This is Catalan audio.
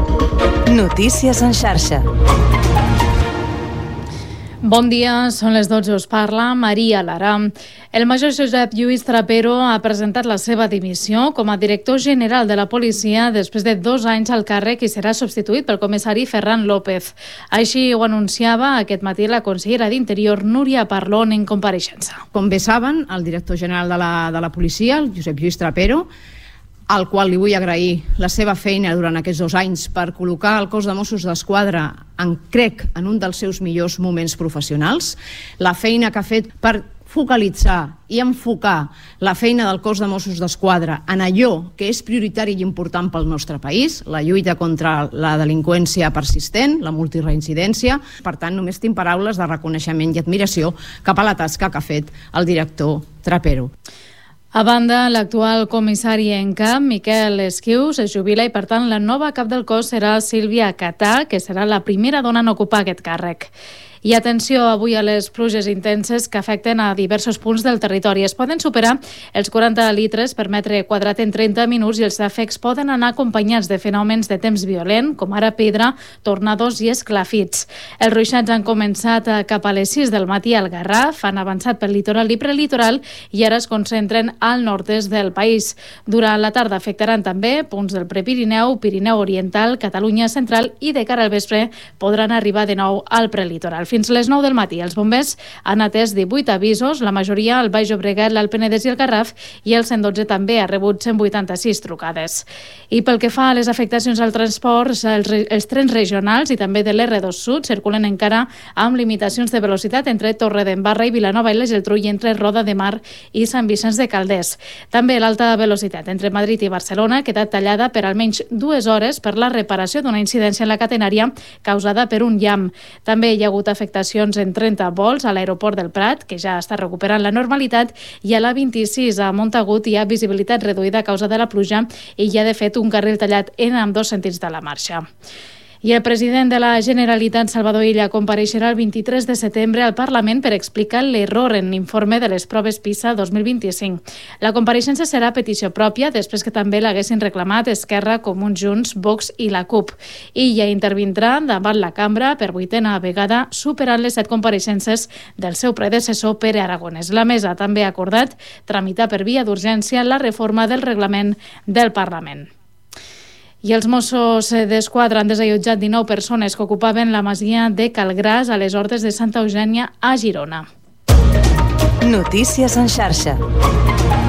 Notícies en xarxa. Bon dia, són les 12, us parla Maria Lara. El major Josep Lluís Trapero ha presentat la seva dimissió com a director general de la policia després de 2 anys al càrrec i serà substituït pel comissari Ferran López. Així ho anunciava aquest matí la consellera d'Interior Núria Parlon en compareixença. Com bé saben, el director general de la policia, el Josep Lluís Trapero, al qual li vull agrair la seva feina durant aquests 2 anys per col·locar el cos de Mossos d'Esquadra en un dels seus millors moments professionals, la feina que ha fet per focalitzar i enfocar la feina del cos de Mossos d'Esquadra en allò que és prioritari i important pel nostre país, la lluita contra la delinqüència persistent, la multireincidència. Per tant, només tinc paraules de reconeixement i admiració cap a la tasca que ha fet el director Trapero. A banda, l'actual comissari en cap, Miquel Esquius, es jubila i, per tant, la nova cap del cos serà Sílvia Catà, que serà la primera dona en ocupar aquest càrrec. I atenció avui a les pluges intenses que afecten a diversos punts del territori. Es poden superar els 40 litres per metre quadrat en 30 minuts i els afects poden anar acompanyats de fenòmens de temps violent, com ara pedra, tornados i esclafits. Els ruixats han començat cap a les 6 del matí al Garraf, han avançat pel litoral i prelitoral i ara es concentren al nord-est del país. Durant la tarda afectaran també punts del Prepirineu, Pirineu Oriental, Catalunya Central i de cara al vespre podran arribar de nou al prelitoral. Fins les 9 del matí, els bombers han atès 18 avisos, la majoria al Baix Llobregat, l'Alt Penedès i el Garraf, i el 112 també ha rebut 186 trucades. I pel que fa a les afectacions al transport, els trens regionals i també de l'R2 Sud circulen encara amb limitacions de velocitat entre Torredembarra i Vilanova i la Geltrú i entre Roda de Mar i Sant Vicenç de Calders. També l'alta velocitat entre Madrid i Barcelona ha quedat tallada per almenys 2 hores per la reparació d'una incidència en la catenària causada per un llamp. També hi ha hagut afectacions en 30 vols a l'aeroport del Prat, que ja està recuperant la normalitat, i a l'A26 a Montagut hi ha visibilitat reduïda a causa de la pluja i hi ha de fet un carril tallat en ambdós sentits de la marxa. I el president de la Generalitat, Salvador Illa, compareixerà el 23 de setembre al Parlament per explicar l'error en l'informe de les proves PISA 2025. La compareixença serà a petició pròpia, després que també l'haguessin reclamat Esquerra, Comuns, Junts, Vox i la CUP. Illa intervindrà davant la cambra per 8a vegada, superant les 7 compareixences del seu predecessor Pere Aragonès. La mesa també ha acordat tramitar per via d'urgència la reforma del reglament del Parlament. I els Mossos d'Esquadra han desallotjat 19 persones que ocupaven la masia de Calgràs a les Hortes de Santa Eugènia a Girona. Notícies en xarxa.